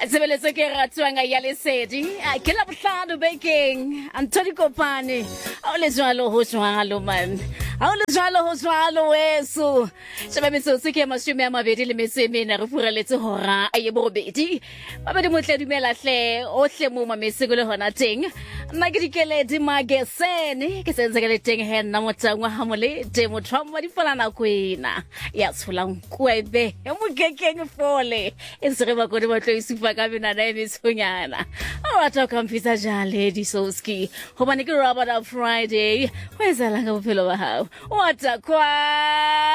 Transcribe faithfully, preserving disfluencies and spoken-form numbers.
Sebeletse ke ratwanga ya lesedi ke la bohlano bekeng Anthony Kopane a o le jwalo ho jwalo man a o le jwalo ho jwalo weso sheba metsotso ke mashome a mabedi le metso e mene re furaletse hora a ye borobedi ba be di motle dumela hle o hle mo mamese go le hona teng nna ke dikeledi magesene ke sentse ke le teng he nna motsangwa ha mole demo trauma di fana na kwena ya tsholang kwebe e mo kekeng fole e se re ba go di batlo isupa ka bena na emisonyana a rata ka mfisa jale di soski hobane ke Rubber Friday wezala ka bophelo ba hao what a kwa